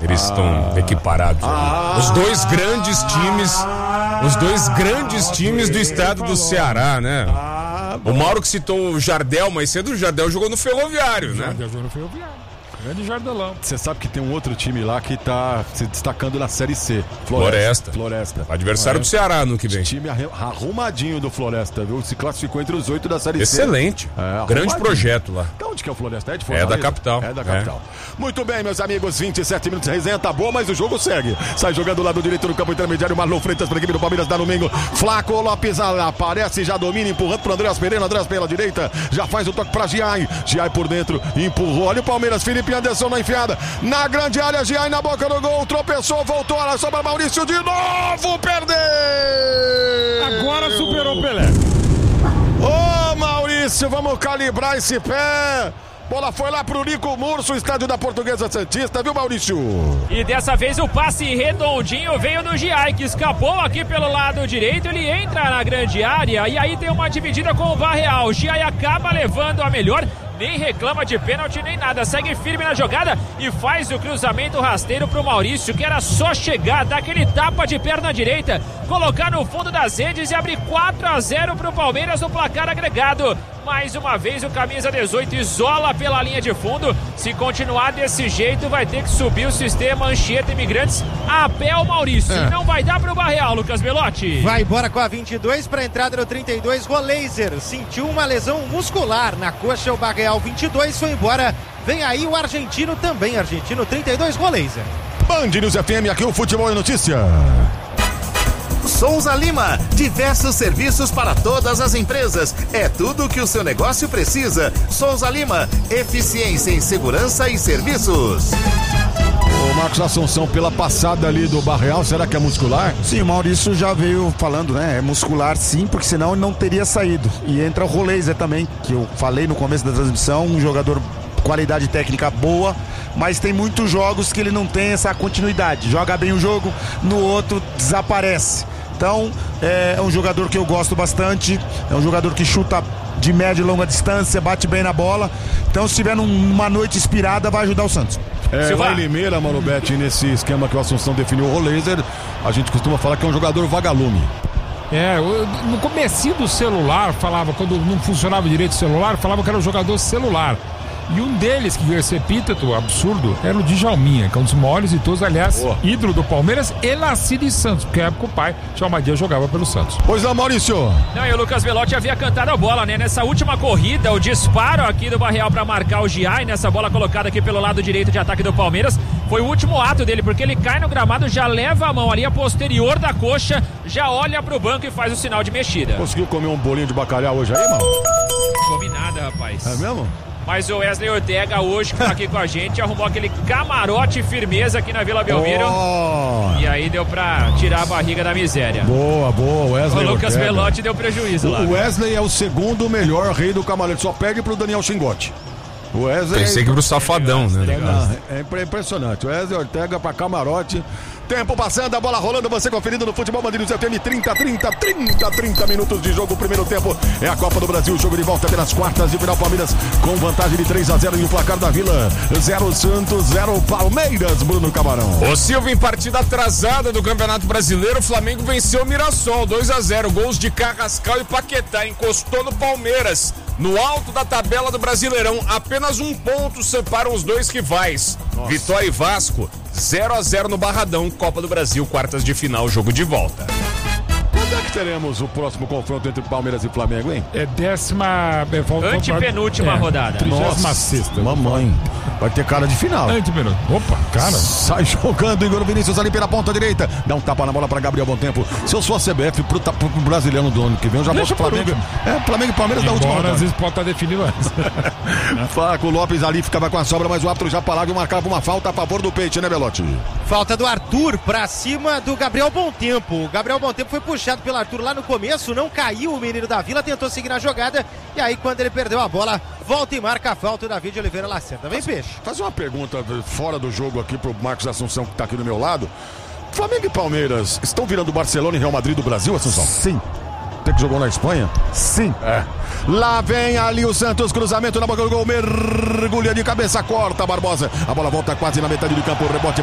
Eles estão equiparados. Os dois grandes times do estado do Ceará, né? O Mauro que citou o Jardel, mais cedo o Jardel jogou no Ferroviário, né? Jardel jogou no Ferroviário. Grande Jardelão. Você sabe que tem um outro time lá que tá se destacando na Série C. Floresta. Adversário do Ceará no que vem. Time arrumadinho do Floresta, viu? Se classificou entre os 8 da Série C. Excelente. Grande projeto lá. Então onde que é o Floresta? É de Fortaleza? É da capital. É da capital. Muito bem, meus amigos, 27 minutos de resenha, tá boa, mas o jogo segue. Sai jogando do lado direito no campo intermediário, Marlon Freitas para a equipe do Palmeiras, dá domingo. Flaco Lopes aparece, já domina, empurrando pro Andreas Pereira, Andreas pela direita, já faz o toque pra Giai. Giai por dentro, empurrou, olha o Palmeiras, Felipe Anderson na enfiada. Na grande área, Giai na boca do gol, tropeçou, voltou, olha só para Maurício de novo, perdeu! Agora superou o Pelé. Ô Maurício, vamos calibrar esse pé. Bola foi lá pro Nico Murso, estádio da Portuguesa Santista, viu, Maurício? E dessa vez o passe redondinho veio no Giai, que escapou aqui pelo lado direito. Ele entra na grande área e aí tem uma dividida com o Varreal. Giai acaba levando a melhor. Nem reclama de pênalti nem nada, segue firme na jogada e faz o cruzamento rasteiro pro Maurício, que era só chegar, dar aquele tapa de perna direita, colocar no fundo das redes e abrir 4-0 pro Palmeiras no placar agregado. Mais uma vez o camisa 18 isola pela linha de fundo. Se continuar desse jeito vai ter que subir o sistema Anchieta Imigrantes a pé o Maurício. Não vai dar pro Barreal, Lucas Belotti. Vai embora com a 22 para a entrada no 32, Roleiser sentiu uma lesão muscular na coxa, o Barreal 22 foi embora. Vem aí o argentino também, argentino 32, Roleiser. Band News FM, aqui o Futebol é Notícia. Souza Lima, diversos serviços para todas as empresas. É tudo o que o seu negócio precisa. Souza Lima, eficiência em segurança e serviços. O Marcos Assunção, pela passada ali do Barreal, será que é muscular? Sim, o Maurício já veio falando, né? É muscular sim, porque senão ele não teria saído. E entra o Roleiser também, que eu falei no começo da transmissão, um jogador qualidade técnica boa, mas tem muitos jogos que ele não tem essa continuidade. Joga bem um jogo, no outro desaparece. Então, é um jogador que eu gosto bastante, é um jogador que chuta de média e longa distância, bate bem na bola. Então, se tiver numa noite inspirada, vai ajudar o Santos. Lá em Limeira, Mano Betti, nesse esquema que o Assunção definiu, o Roleiser, a gente costuma falar que é um jogador vagalume. No comecinho do celular, falava, quando não funcionava direito o celular, falava que era um jogador celular. E um deles, que veio ser epíteto absurdo, era o Djalminha, que é um dos maiores de todos, aliás, ídolo do Palmeiras e nascido em Santos, porque na época o pai, Tchalmadia, jogava pelo Santos. Pois não, Maurício. Não, e o Lucas Belotti havia cantado a bola, né? Nessa última corrida, o disparo aqui do Barreal para marcar o Giai, nessa bola colocada aqui pelo lado direito de ataque do Palmeiras, foi o último ato dele, porque ele cai no gramado, já leva a mão ali, a posterior da coxa, já olha pro banco e faz o sinal de mexida. Conseguiu comer um bolinho de bacalhau hoje aí, mano? Comi nada, rapaz. É mesmo? Mas o Wesley Ortega hoje, que tá aqui com a gente, arrumou aquele camarote firmeza aqui na Vila Belmiro. E aí deu pra tirar a barriga da miséria. Boa, Wesley. O Lucas Ortega. Belotti deu prejuízo lá. O Wesley é o segundo melhor rei do camarote, só perde pro Daniel Xingote. O Wesley pensei que pro Safadão, né? É impressionante. O Wesley Ortega pra camarote. Tempo passando, a bola rolando, você conferindo no Futebol Band News FM, 30 minutos de jogo, primeiro tempo, é a Copa do Brasil, jogo de volta pelas quartas de final, Palmeiras com vantagem de 3-0 e o placar da Vila, 0 Santos, 0 Palmeiras, Bruno Camarão. O Silvio, em partida atrasada do Campeonato Brasileiro, o Flamengo venceu o Mirassol, 2-0, gols de Carrascal e Paquetá, encostou no Palmeiras, no alto da tabela do Brasileirão, apenas um ponto separam os dois rivais. Nossa. Vitória e Vasco, 0-0 no Barradão, Copa do Brasil, quartas de final, jogo de volta. Quando é que teremos o próximo confronto entre Palmeiras e Flamengo, hein? É antepenúltima rodada. 36ª. Mamãe, vai ter cara de final. Antepenúltima. Opa, cara. Sai jogando Igor Vinícius ali pela ponta direita. Dá um tapa na bola pra Gabriel Bom Tempo. Se eu sou a CBF pro brasileiro do ano que vem, eu já boto o Flamengo. Flamengo e Palmeiras da última rodada. Às vezes pode estar definido antes. Flaco Lopes ali ficava com a sobra, mas o árbitro já parava e marcava uma falta a favor do Peixe, né, Belotti? Falta do Arthur pra cima do Gabriel Bom Tempo. O Gabriel Bom Tempo foi puxado pelo Arthur lá no começo, não caiu o menino da Vila, tentou seguir na jogada e aí quando ele perdeu a bola, volta e marca a falta. O David Oliveira Lacerda. Vem, Peixe. Faz uma pergunta fora do jogo aqui pro Marcos Assunção, que tá aqui do meu lado. Flamengo e Palmeiras estão virando Barcelona e Real Madrid do Brasil, Assunção? Sim. Tem que jogou na Espanha? Sim. Lá vem ali o Santos, cruzamento na boca do gol, mergulha de cabeça, corta Barbosa. A bola volta quase na metade do campo, rebote